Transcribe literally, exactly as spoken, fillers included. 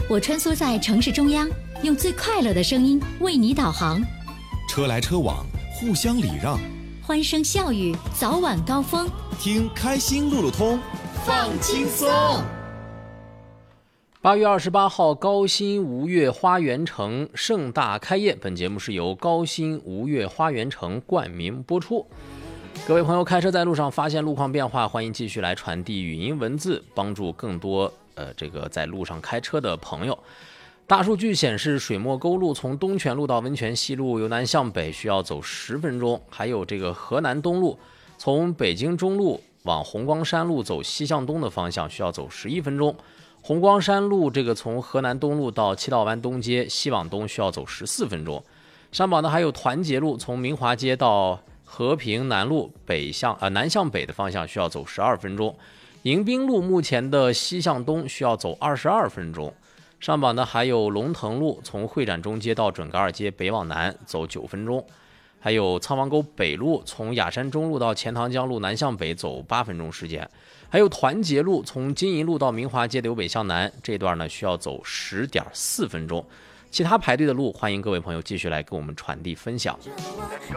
我穿梭在城市中央，用最快乐的声音为你导航。 车来车往，互相礼让， 欢声笑语，早晚高峰。 听开心路路通， 放轻松。 八月二十八号，高新吴越花园城盛大开业。本节目是由高新吴越花园城冠名播出。各位朋友，开车在路上发现路况变化，欢迎继续来传递语音文字，帮助更多呃这个在路上开车的朋友。大数据显示，水墨沟路从东泉路到温泉西路由南向北需要走十分钟，还有这个河南东路从北京中路往红光山路走西向东的方向需要走十一分钟。红光山路这个从河南东路到七道湾东街西往东需要走十四分钟。上榜的还有团结路从明华街到和平南路北向呃南向北的方向需要走十二分钟。迎宾路目前的西向东需要走二十二分钟。上榜的还有龙腾路从会展中街到准噶尔街北往南走九分钟。还有苍王沟北路从雅山中路到钱塘江路南向北走八分钟时间。还有团结路从金银路到明华街由北向南这段呢需要走十点四分钟。其他排队的路，欢迎各位朋友继续来跟我们传递分享。